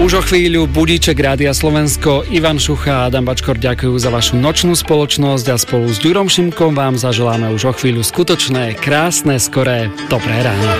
Už o chvíľu budíček Rádia Slovensko. Ivan Šucha a Adam Bačkor ďakujú za vašu nočnú spoločnosť a spolu s Ďurom Šimkom vám zaželáme už o chvíľu skutočné, krásne, skoré, dobré ráno.